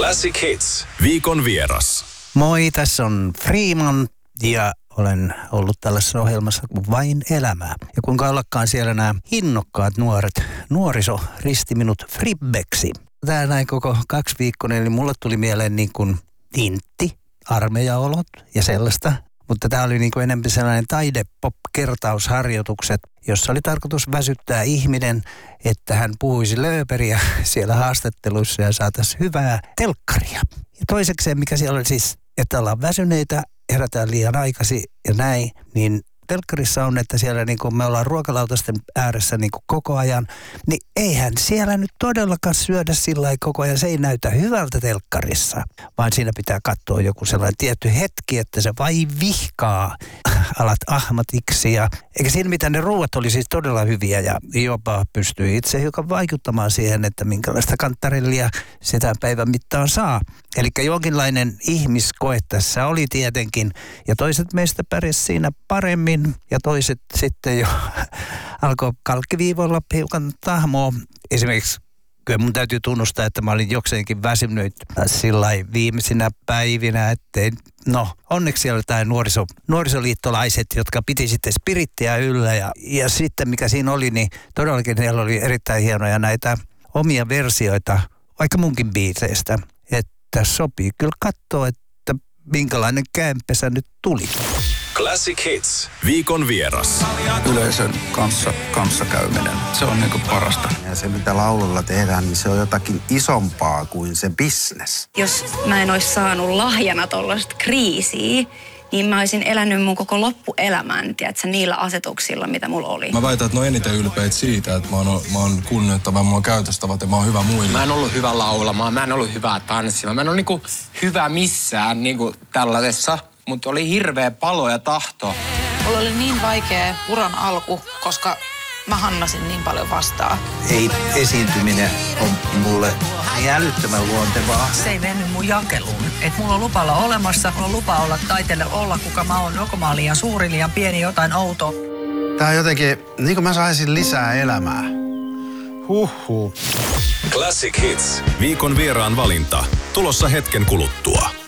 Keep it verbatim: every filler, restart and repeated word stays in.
Classic Hits. Viikon vieras. Moi, tässä on Freeman ja olen ollut tällaisessa ohjelmassa kuin Vain elämää. Ja kuinka ollakaan siellä nämä innokkaat nuoret, nuoriso risti minut fribbeksi. Tää näin koko kaksi viikkoinen, niin mulle tuli mieleen niin kuin tintti, armeijaolot ja sellaista. Mutta tämä oli niin kuin enemmän sellainen taide-pop-kertausharjoitukset, jossa oli tarkoitus väsyttää ihminen, että hän puhuisi lööperiä siellä haastatteluissa ja saataisiin hyvää telkkaria. Ja toisekseen, mikä siellä oli siis, että ollaan väsyneitä, herätään liian aikaisin ja näin, niin telkkarissa on, että siellä niin kuin me ollaan ruokalautasten ääressä niin kuin koko ajan, niin eihän siellä nyt todellakaan syödä sillä lailla koko ajan. Se ei näytä hyvältä telkkarissa, vaan siinä pitää katsoa joku sellainen tietty hetki, että se vai vihkaa alat ahmatiksi. Ja, eikä siinä mitään, ne ruuat oli siis todella hyviä ja jopa pystyi itse hiukan vaikuttamaan siihen, että minkälaista kantarellia sitä päivän mittaan saa. Eli jonkinlainen ihmiskoe tässä oli tietenkin, ja toiset meistä pärjäs siinä paremmin, ja toiset sitten jo alkoi kalkkiviivoilla hiukan tahmoa. Esimerkiksi kyllä mun täytyy tunnustaa, että mä olin jokseenkin väsynyt sillai viimeisinä päivinä, ettei, no onneksi siellä jotain nuoriso, nuorisoliittolaiset, jotka piti sitten spirittiä yllä, ja, ja sitten mikä siinä oli, niin todellakin siellä oli erittäin hienoja näitä omia versioita, vaikka munkin biiseistä, että sopii kyllä katsoa, että minkälainen kämpesä nyt tuli. Classic Hits. Viikon vieras. Yleisön kanssa kanssakäyminen. Se on niinku parasta. Ja se, mitä laululla tehdään, niin se on jotakin isompaa kuin se business. Jos mä en olisi saanut lahjana tollaista kriisiä, niin mä olisin elänyt mun koko loppuelämän, tiedätkö, niillä asetuksilla, mitä mulla oli. Mä väitän, että ne on eniten ylpeitä siitä, että mä oon, mä oon kunnioittava, mä oon käytöstävät ja mä oon hyvä muille. Mä en ollut hyvä laulamaan, mä en ollut hyvä tanssimaan, mä en ollut niinku hyvä missään niinku tällaisessa, mutta oli hirveä palo ja tahto. Mulla oli niin vaikea uran alku, koska mä hannasin niin paljon vastaan. Ei esiintyminen on mulle niin älyttömän luontevaa. Se ei mennyt mun jakeluun. Että mulla on lupa olla olemassa, mulla on lupa olla taiteelle olla, kuka mä oon. Joko mä oon liian suuri, liian pieni, jotain outoa. Tää on jotenkin, niin kuin mä saisin lisää elämää. Huhhuh. Classic Hits. Viikon vieraan valinta. Tulossa hetken kuluttua.